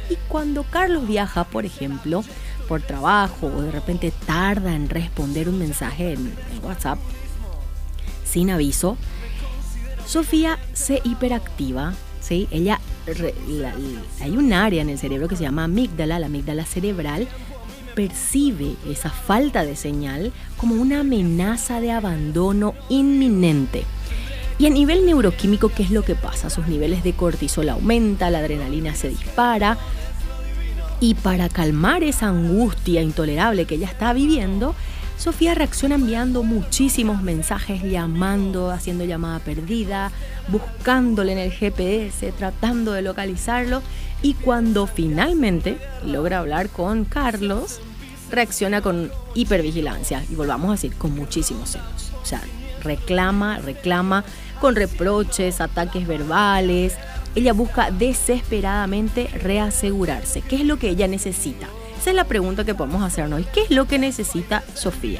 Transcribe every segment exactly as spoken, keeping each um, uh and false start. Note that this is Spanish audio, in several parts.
Y cuando Carlos viaja, por ejemplo, por trabajo o de repente tarda en responder un mensaje en, en WhatsApp sin aviso, Sofía se hiperactiva, ¿sí? Ella, re, la, la, hay un área en el cerebro que se llama amígdala, la amígdala cerebral, percibe esa falta de señal como una amenaza de abandono inminente. Y a nivel neuroquímico, ¿qué es lo que pasa? Sus niveles de cortisol aumentan, la adrenalina se dispara. Y para calmar esa angustia intolerable que ella está viviendo, Sofía reacciona enviando muchísimos mensajes, llamando, haciendo llamada perdida, buscándole en el G P S, tratando de localizarlo. Y cuando finalmente logra hablar con Carlos, reacciona con hipervigilancia. Y volvamos a decir, con muchísimos celos. O sea, reclama, reclama, con reproches, ataques verbales. Ella busca desesperadamente reasegurarse. ¿Qué es lo que ella necesita? Esa es la pregunta que podemos hacernos hoy. ¿Qué es lo que necesita Sofía?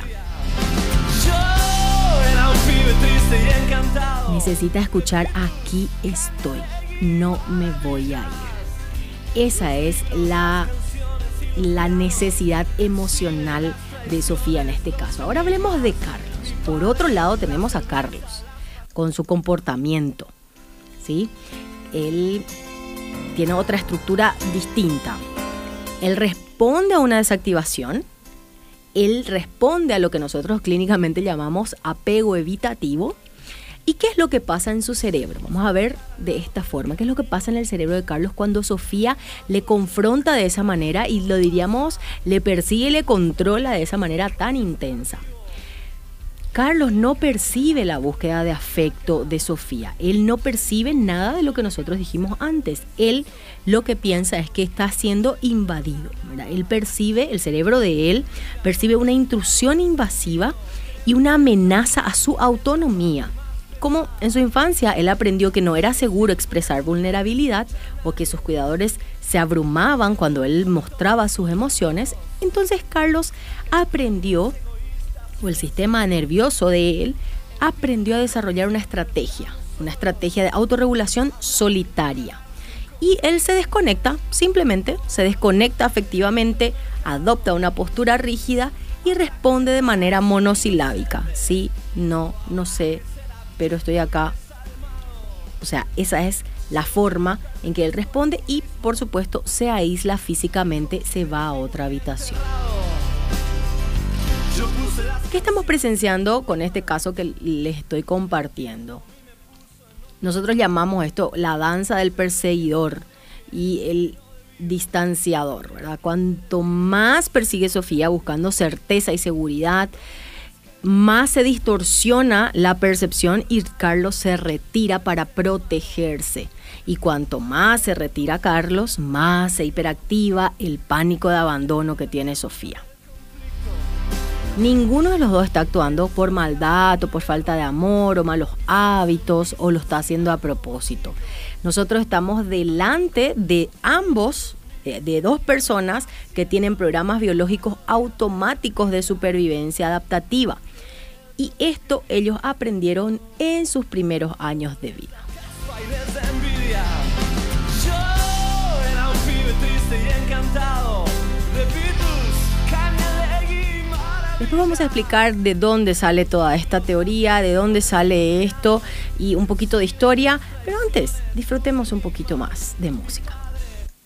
Necesita escuchar: aquí estoy, no me voy a ir. Esa es la, la necesidad emocional de Sofía en este caso. Ahora hablemos de Carlos. Por otro lado tenemos a Carlos con su comportamiento, ¿sí? Él tiene otra estructura distinta. Él responde a una desactivación, él responde a lo que nosotros clínicamente llamamos apego evitativo. ¿Y qué es lo que pasa en su cerebro? Vamos a ver de esta forma. ¿Qué es lo que pasa en el cerebro de Carlos cuando Sofía le confronta de esa manera y lo diríamos, le persigue, le controla de esa manera tan intensa? Carlos no percibe la búsqueda de afecto de Sofía. Él no percibe nada de lo que nosotros dijimos antes. Él lo que piensa es que está siendo invadido, ¿verdad? Él percibe, el cerebro de él percibe una intrusión invasiva y una amenaza a su autonomía. Como en su infancia él aprendió que no era seguro expresar vulnerabilidad o que sus cuidadores se abrumaban cuando él mostraba sus emociones, entonces Carlos aprendió, o el sistema nervioso de él aprendió a desarrollar una estrategia, una estrategia de autorregulación solitaria. Y él se desconecta, simplemente se desconecta afectivamente, adopta una postura rígida y responde de manera monosilábica. Sí, no, no sé, pero estoy acá. O sea, esa es la forma en que él responde y, por supuesto, se aísla físicamente, se va a otra habitación. ¿Qué estamos presenciando con este caso que les estoy compartiendo? Nosotros llamamos esto la danza del perseguidor y el distanciador, ¿verdad? Cuanto más persigue Sofía buscando certeza y seguridad, más se distorsiona la percepción y Carlos se retira para protegerse. Y cuanto más se retira Carlos, más se hiperactiva el pánico de abandono que tiene Sofía. Ninguno de los dos está actuando por maldad o por falta de amor o malos hábitos o lo está haciendo a propósito. Nosotros estamos delante de ambos, de, de dos personas que tienen programas biológicos automáticos de supervivencia adaptativa. Y esto ellos aprendieron en sus primeros años de vida. Después vamos a explicar de dónde sale toda esta teoría, de dónde sale esto y un poquito de historia. Pero antes, disfrutemos un poquito más de música.